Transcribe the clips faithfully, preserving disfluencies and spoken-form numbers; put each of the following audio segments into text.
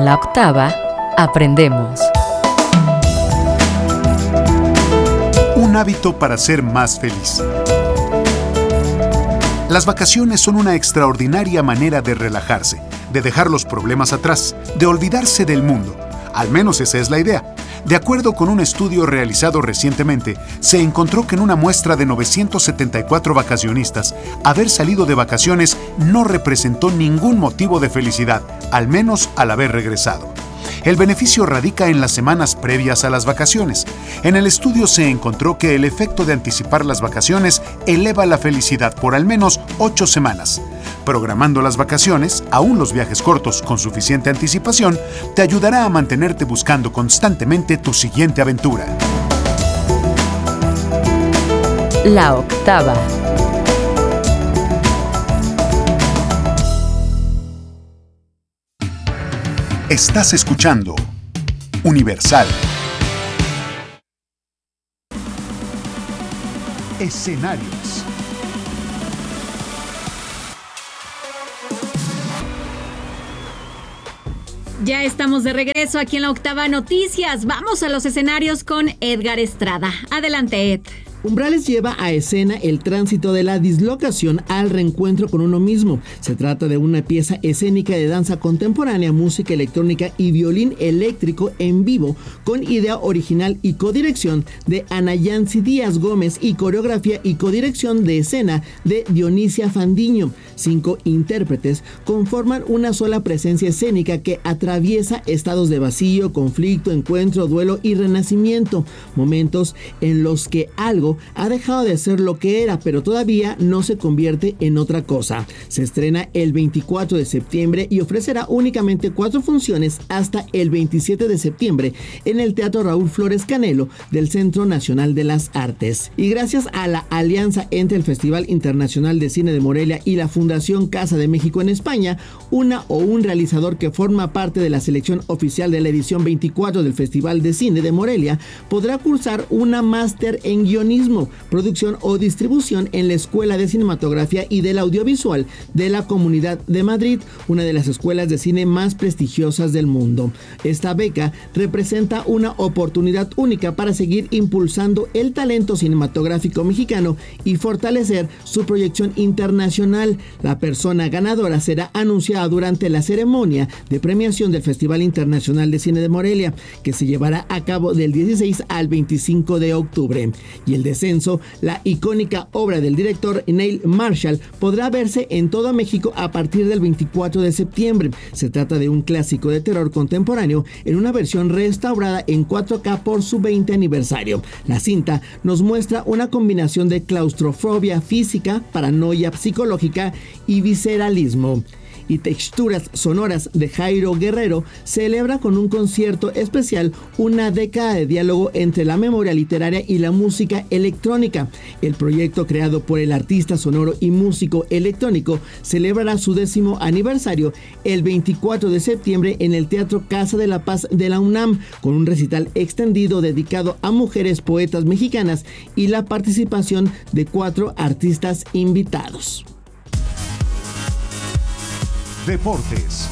En la octava, aprendemos. Un hábito para ser más feliz. Las vacaciones son una extraordinaria manera de relajarse, de dejar los problemas atrás, de olvidarse del mundo. Al menos esa es la idea. De acuerdo con un estudio realizado recientemente, se encontró que en una muestra de novecientos setenta y cuatro vacacionistas, haber salido de vacaciones no representó ningún motivo de felicidad, al menos al haber regresado. El beneficio radica en las semanas previas a las vacaciones. En el estudio se encontró que el efecto de anticipar las vacaciones eleva la felicidad por al menos ocho semanas. Programando las vacaciones, aún los viajes cortos con suficiente anticipación, te ayudará a mantenerte buscando constantemente tu siguiente aventura. La octava. Estás escuchando Universal. Escenarios. Ya estamos de regreso aquí en la octava noticias. Vamos a los escenarios con Edgar Estrada. Adelante, Ed. Umbrales lleva a escena el tránsito de la dislocación al reencuentro con uno mismo. Se trata de una pieza escénica de danza contemporánea, música electrónica y violín eléctrico en vivo, con idea original y codirección de Ana Yancy Díaz Gómez y coreografía y codirección de escena de Dionisia Fandiño. Cinco intérpretes conforman una sola presencia escénica que atraviesa estados de vacío, conflicto, encuentro, duelo y renacimiento. Momentos en los que algo ha dejado de ser lo que era, pero todavía no se convierte en otra cosa. Se estrena el veinticuatro de septiembre y ofrecerá únicamente cuatro funciones hasta el veintisiete de septiembre en el Teatro Raúl Flores Canelo del Centro Nacional de las Artes. Y gracias a la alianza entre el Festival Internacional de Cine de Morelia y la Fundación Casa de México en España, una o un realizador que forma parte de la selección oficial de la edición veinticuatro del Festival de Cine de Morelia podrá cursar una máster en guionismo, producción o distribución en la Escuela de Cinematografía y del Audiovisual de la Comunidad de Madrid, una de las escuelas de cine más prestigiosas del mundo. Esta beca representa una oportunidad única para seguir impulsando el talento cinematográfico mexicano y fortalecer su proyección internacional. La persona ganadora será anunciada durante la ceremonia de premiación del Festival Internacional de Cine de Morelia, que se llevará a cabo del dieciséis al veinticinco de octubre. Y el descenso, la icónica obra del director Neil Marshall, podrá verse en todo México a partir del veinticuatro de septiembre. Se trata de un clásico de terror contemporáneo en una versión restaurada en cuatro K por su veinte aniversario. La cinta nos muestra una combinación de claustrofobia física, paranoia psicológica y visceralismo. Y texturas sonoras de Jairo Guerrero celebra con un concierto especial una década de diálogo entre la memoria literaria y la música electrónica. El proyecto, creado por el artista sonoro y músico electrónico, celebrará su décimo aniversario el veinticuatro de septiembre en el Teatro Casa de la Paz de la UNAM, con un recital extendido dedicado a mujeres poetas mexicanas y la participación de cuatro artistas invitados. Deportes.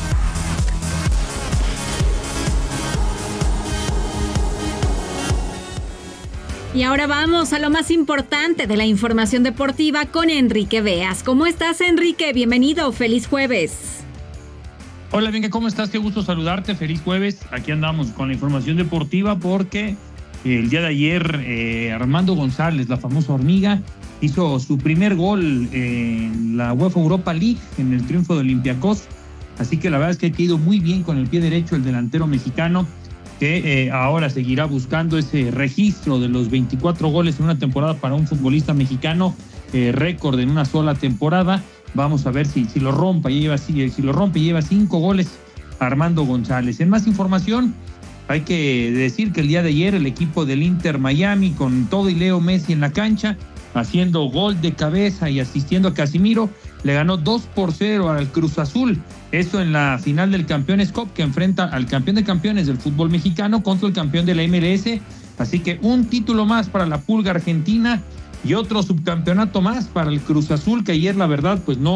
Y ahora vamos a lo más importante de la información deportiva con Enrique Beas. ¿Cómo estás, Enrique? Bienvenido, feliz jueves. Hola, Venga, ¿cómo estás? Qué gusto saludarte, feliz jueves. Aquí andamos con la información deportiva porque el día de ayer eh, Armando González, la famosa hormiga, hizo su primer gol en la UEFA Europa League, en el triunfo de Olympiacos. Así que la verdad es que ha ido muy bien con el pie derecho el delantero mexicano, que eh, ahora seguirá buscando ese registro de los veinticuatro goles en una temporada para un futbolista mexicano, eh, récord en una sola temporada. Vamos a ver si, si lo rompe y lleva, si, si lo rompe y lleva cinco goles Armando González. En más información, hay que decir que el día de ayer el equipo del Inter Miami, con todo y Leo Messi en la cancha, haciendo gol de cabeza y asistiendo a Casimiro, le ganó dos por cero al Cruz Azul. Eso en la final del Campeones Cup, que enfrenta al campeón de campeones del fútbol mexicano contra el campeón de la M L S. Así que un título más para la Pulga Argentina y otro subcampeonato más para el Cruz Azul, que ayer la verdad pues no,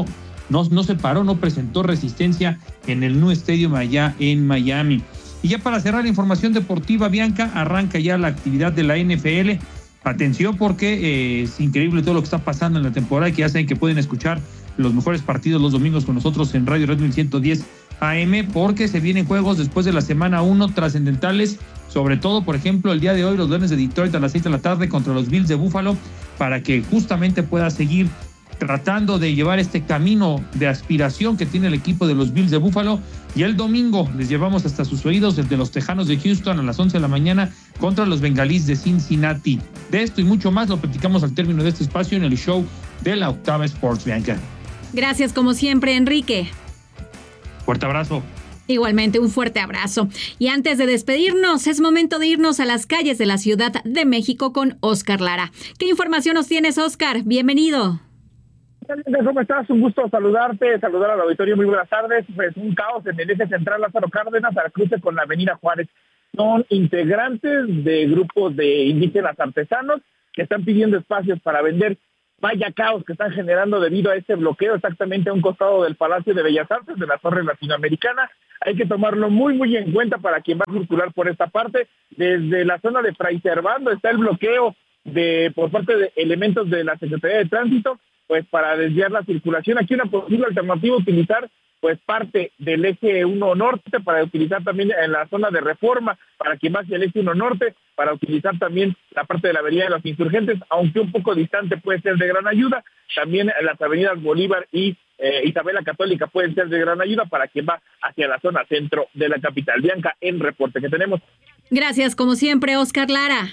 no, no se paró, no presentó resistencia en el New Stadium allá en Miami. Y ya para cerrar la información deportiva, Bianca, arranca ya la actividad de la N F L. Atención porque eh, es increíble todo lo que está pasando en la temporada, que ya saben que pueden escuchar los mejores partidos los domingos con nosotros en Radio Red mil ciento diez A M, porque se vienen juegos después de la semana uno trascendentales, sobre todo, por ejemplo, el día de hoy los Leones de Detroit a las seis de la tarde contra los Bills de Buffalo, para que justamente pueda seguir tratando de llevar este camino de aspiración que tiene el equipo de los Bills de Buffalo. Y el domingo les llevamos hasta sus oídos el de los Tejanos de Houston a las once de la mañana contra los Bengalíes de Cincinnati. De esto y mucho más lo platicamos al término de este espacio en el show de la Octava Sports, Bianca. Gracias como siempre, Enrique. Fuerte abrazo. Igualmente, un fuerte abrazo. Y antes de despedirnos, es momento de irnos a las calles de la Ciudad de México con Oscar Lara. ¿Qué información nos tienes, Oscar? Bienvenido. ¿Cómo estás? Un gusto saludarte, saludar al auditorio. Muy buenas tardes. Pues un caos en el eje central Lázaro Cárdenas, al cruce con la avenida Juárez. Son integrantes de grupos de indígenas artesanos que están pidiendo espacios para vender. Vaya caos que están generando debido a este bloqueo exactamente a un costado del Palacio de Bellas Artes, de la Torre Latinoamericana. Hay que tomarlo muy, muy en cuenta para quien va a circular por esta parte. Desde la zona de Fray Servando está el bloqueo de por parte de elementos de la Secretaría de Tránsito, pues para desviar la circulación. Aquí una posible alternativa, utilizar pues parte del eje uno norte, para utilizar también en la zona de Reforma, para quien va hacia el eje uno norte, para utilizar también la parte de la avenida de los Insurgentes, aunque un poco distante puede ser de gran ayuda. También las avenidas Bolívar y eh, Isabela Católica pueden ser de gran ayuda para quien va hacia la zona centro de la capital. Bianca, en reporte que tenemos. Gracias, como siempre, Oscar Lara.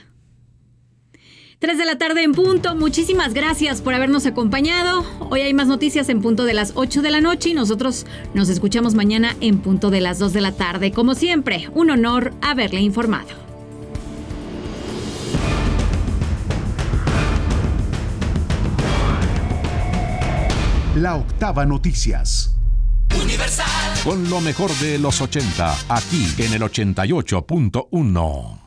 Tres de la tarde en punto. Muchísimas gracias por habernos acompañado. Hoy hay más noticias en punto de las ocho de la noche y nosotros nos escuchamos mañana en punto de las dos de la tarde. Como siempre, un honor haberle informado. La Octava Noticias. Universal. Con lo mejor de los ochenta, aquí en el ochenta y ocho punto uno.